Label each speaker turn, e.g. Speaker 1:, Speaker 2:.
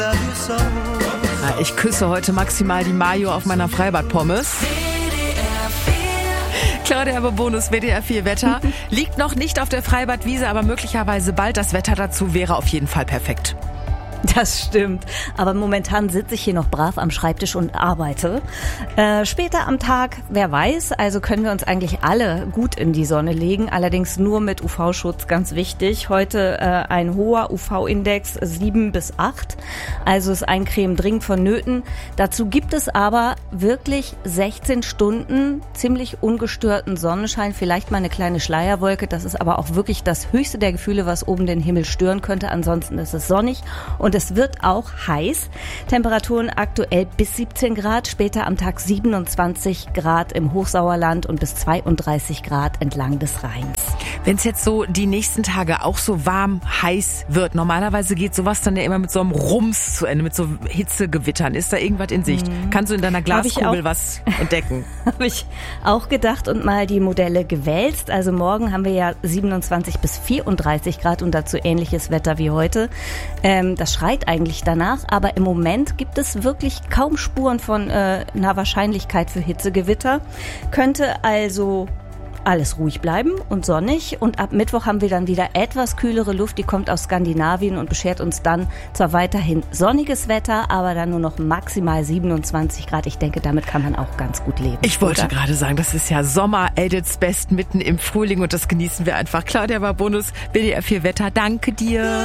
Speaker 1: Ich küsse heute maximal die Mayo auf meiner Freibad-Pommes. Claudia Bonus, WDR 4 Wetter. Liegt noch nicht auf der Freibadwiese, aber möglicherweise bald. Das Wetter dazu wäre auf jeden Fall perfekt.
Speaker 2: Das stimmt. Aber momentan sitze ich hier noch brav am Schreibtisch und arbeite. Später am Tag, wer weiß, also können wir uns eigentlich alle gut in die Sonne legen. Allerdings nur mit UV-Schutz, ganz wichtig. Heute ein hoher UV-Index 7 bis 8. Also ist Eincremen dringend vonnöten. Dazu gibt es aber wirklich 16 Stunden ziemlich ungestörten Sonnenschein. Vielleicht mal eine kleine Schleierwolke. Das ist aber auch wirklich das höchste der Gefühle, was oben den Himmel stören könnte. Ansonsten ist es sonnig. Und es wird auch heiß. Temperaturen aktuell bis 17 Grad, später am Tag 27 Grad im Hochsauerland und bis 32 Grad entlang des Rheins.
Speaker 1: Wenn es jetzt so die nächsten Tage auch so warm, heiß wird, normalerweise geht sowas dann ja immer mit so einem Rums zu Ende, mit so Hitzegewittern. Ist da irgendwas in Sicht? Kannst du in deiner Glaskugel was entdecken?
Speaker 2: Habe ich auch gedacht und mal die Modelle gewälzt. Also morgen haben wir ja 27 bis 34 Grad und dazu ähnliches Wetter wie heute. Das schreit eigentlich danach, aber im Moment gibt es wirklich kaum Spuren von einer Wahrscheinlichkeit für Hitzegewitter. Könnte also alles ruhig bleiben und sonnig und ab Mittwoch haben wir dann wieder etwas kühlere Luft, die kommt aus Skandinavien und beschert uns dann zwar weiterhin sonniges Wetter, aber dann nur noch maximal 27 Grad. Ich denke, damit kann man auch ganz gut leben.
Speaker 1: Ich wollte gerade sagen, das ist ja Sommer at its best mitten im Frühling und das genießen wir einfach. Claudia Bonus, WDR 4 Wetter, danke dir.